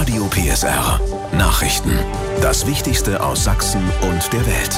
Radio PSR Nachrichten. Das Wichtigste aus Sachsen und der Welt.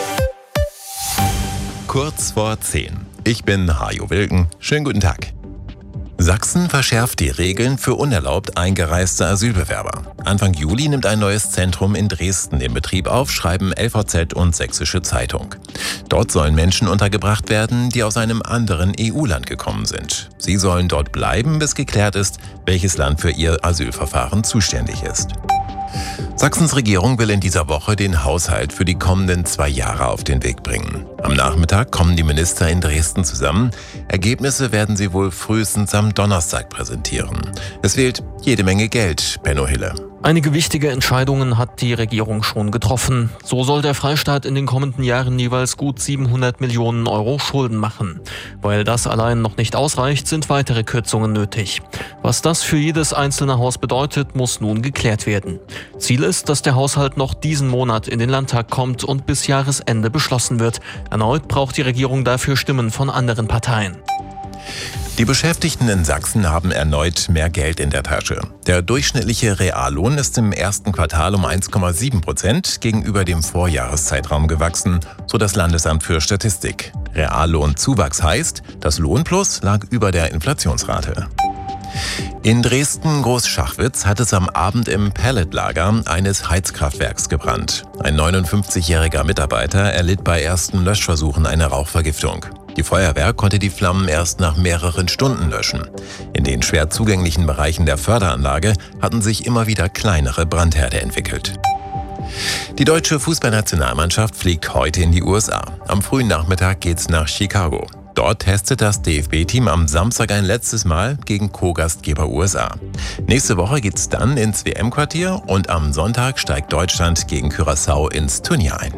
Kurz vor 10. Ich bin Hajo Wilken. Schönen guten Tag. Sachsen verschärft die Regeln für unerlaubt eingereiste Asylbewerber. Anfang Juli nimmt ein neues Zentrum in Dresden den Betrieb auf, schreiben LVZ und Sächsische Zeitung. Dort sollen Menschen untergebracht werden, die aus einem anderen EU-Land gekommen sind. Sie sollen dort bleiben, bis geklärt ist, welches Land für ihr Asylverfahren zuständig ist. Sachsens Regierung will in dieser Woche den Haushalt für die kommenden 2 Jahre auf den Weg bringen. Am Nachmittag kommen die Minister in Dresden zusammen. Ergebnisse werden sie wohl frühestens am Donnerstag präsentieren. Es fehlt jede Menge Geld, Benno Hille. Einige wichtige Entscheidungen hat die Regierung schon getroffen. So soll der Freistaat in den kommenden Jahren jeweils gut 700 Millionen Euro Schulden machen. Weil das allein noch nicht ausreicht, sind weitere Kürzungen nötig. Was das für jedes einzelne Haus bedeutet, muss nun geklärt werden. Ziel ist, dass der Haushalt noch diesen Monat in den Landtag kommt und bis Jahresende beschlossen wird. Erneut braucht die Regierung dafür Stimmen von anderen Parteien. Die Beschäftigten in Sachsen haben erneut mehr Geld in der Tasche. Der durchschnittliche Reallohn ist im ersten Quartal um 1,7% gegenüber dem Vorjahreszeitraum gewachsen, so das Landesamt für Statistik. Reallohnzuwachs heißt, das Lohnplus lag über der Inflationsrate. In Dresden-Großschachwitz hat es am Abend im Pelletlager eines Heizkraftwerks gebrannt. Ein 59-jähriger Mitarbeiter erlitt bei ersten Löschversuchen eine Rauchvergiftung. Die Feuerwehr konnte die Flammen erst nach mehreren Stunden löschen. In den schwer zugänglichen Bereichen der Förderanlage hatten sich immer wieder kleinere Brandherde entwickelt. Die deutsche Fußballnationalmannschaft fliegt heute in die USA. Am frühen Nachmittag geht's nach Chicago. Dort testet das DFB-Team am Samstag ein letztes Mal gegen Co-Gastgeber USA. Nächste Woche geht's dann ins WM-Quartier und am Sonntag steigt Deutschland gegen Curaçao ins Turnier ein.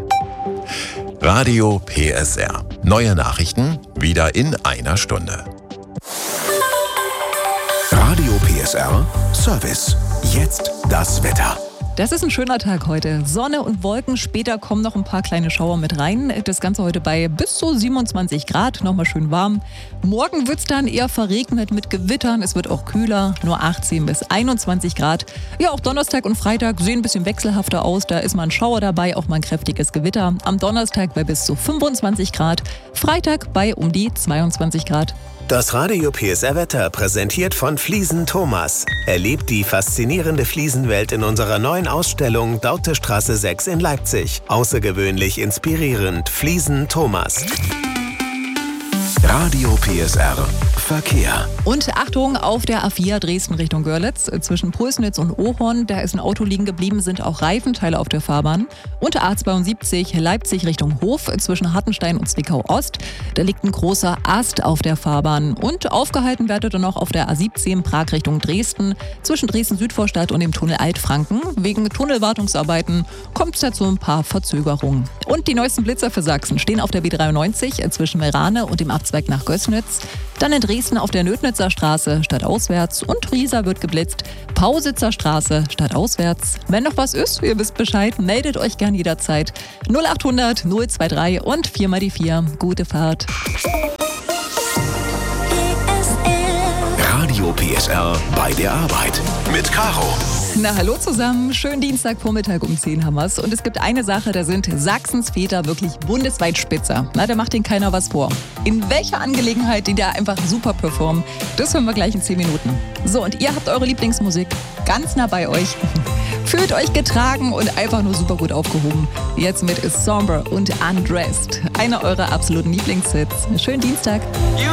Radio PSR. Neue Nachrichten wieder in einer Stunde. Radio PSR Service. Jetzt das Wetter. Das ist ein schöner Tag heute. Sonne und Wolken, später kommen noch ein paar kleine Schauer mit rein. Das Ganze heute bei bis zu 27 Grad, nochmal schön warm. Morgen wird es dann eher verregnet mit Gewittern, es wird auch kühler, nur 18 bis 21 Grad. Ja, auch Donnerstag und Freitag sehen ein bisschen wechselhafter aus, da ist mal ein Schauer dabei, auch mal ein kräftiges Gewitter. Am Donnerstag bei bis zu 25 Grad, Freitag bei um die 22 Grad. Das Radio PSR Wetter präsentiert von Fliesen Thomas. Erlebt die faszinierende Fliesenwelt in unserer neuen Ausstellung Dautestraße 6 in Leipzig. Außergewöhnlich inspirierend. Fliesen Thomas. Radio PSR Verkehr. Und Achtung, auf der A4 Dresden Richtung Görlitz, zwischen Pulsnitz und Ohorn, da ist ein Auto liegen geblieben, sind auch Reifenteile auf der Fahrbahn. Und A72 Leipzig Richtung Hof, zwischen Hartenstein und Zwickau Ost, da liegt ein großer Ast auf der Fahrbahn. Und aufgehalten werdet ihr noch auf der A17 Prag Richtung Dresden, zwischen Dresden-Südvorstadt und dem Tunnel Altfranken. Wegen Tunnelwartungsarbeiten kommt es da zu ein paar Verzögerungen. Und die neuesten Blitzer für Sachsen stehen auf der B93 zwischen Meerane und dem Abzweig nach Gößnitz. Dann in Dresden auf der Nödnitzer Straße stadtauswärts und Riesa wird geblitzt. Pausitzer Straße stadtauswärts. Wenn noch was ist, ihr wisst Bescheid, meldet euch gern jederzeit. 0800 023 und 4x4. Gute Fahrt. Radio PSR bei der Arbeit mit Caro. Na, hallo zusammen. Schönen Dienstagvormittag um 10 haben wir's. Und es gibt eine Sache, da sind Sachsens Väter wirklich bundesweit Spitzer. Na, da macht ihnen keiner was vor. In welcher Angelegenheit die da einfach super performen, das hören wir gleich in 10 Minuten. So, und ihr habt eure Lieblingsmusik ganz nah bei euch. Fühlt euch getragen und einfach nur super gut aufgehoben. Jetzt mit Somber und Undressed. Einer eurer absoluten Lieblingshits. Schönen Dienstag.